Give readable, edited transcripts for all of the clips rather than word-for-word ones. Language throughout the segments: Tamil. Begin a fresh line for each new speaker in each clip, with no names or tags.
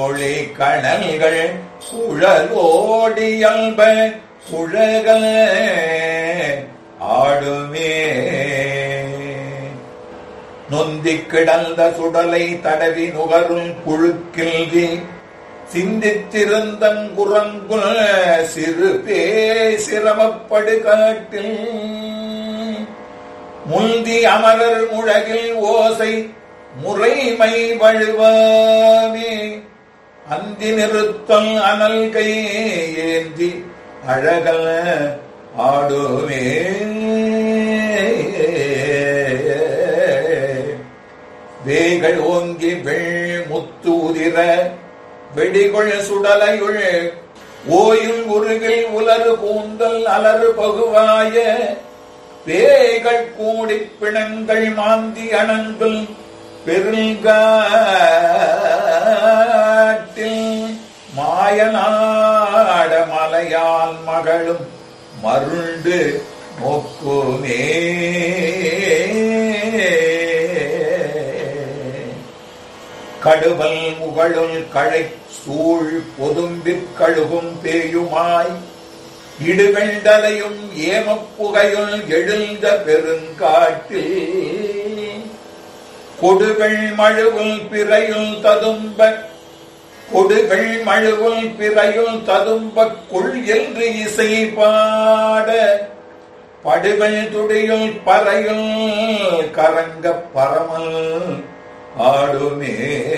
மொழி கணல்கள் சுழலோடியல்ப சுழகல ஆடுமே. நொந்திக் கிடந்த சுடலை தடவி நுகருள் புழுக்கில்வி சிந்தித்திருந்தங் குரங்குல் சிறு சிரமப்படு காட்டில் முந்தி அமரர் முழகில் ஓசை முறைமை வழுவாமே. அந்தி நிறுத்தல் அனல் கை ஏந்தி அழகல ஆடுமே. வேகள் ஓங்கி வெள் முத்து உதிர வெடிகொள் சுடலையுள் ஓயுள் உருகில் உலரு கூந்தல் அலறு பகுவாய பேய்கள் கூடிப் பிணங்கள் மாந்தி அணங்கள் பெருங்காட்டில் மாயநாட மலையால் மகளும் மருண்டு நோக்குமே. கடுவல் முகழுள் களை சூழ் பொதும்பிற் கழுகும் பேயுமாய் இடுகண்டலையும் ஏமப்புகையுள் எழுந்த பெருங்காட்டில் கொடுகள் மழுவுள் பிறையுள் ததும்ப கொடுகள் மழுவுள் பிறையுள் ததும்ப கொள் என்று இசை பாட படுகள் துடியுள் பறையுள் கரங்க பரமல் ஆடுமே.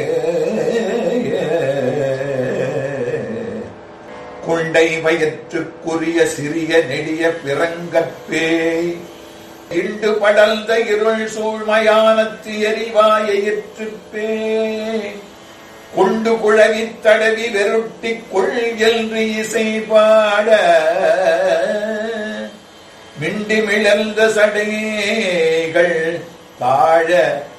குண்டை வயிற்றுக்குரிய சிறிய நெடிய பிறங்கப்பேய் இண்டு படர்ந்த இருள் சூழ்மையானத்து எரிவாயிற்றுப்பே கொண்டு குழவி தடவி வெருட்டி கொள் என்று இசை பாட மிண்டி மிளர்ந்த சடைகள் தாழ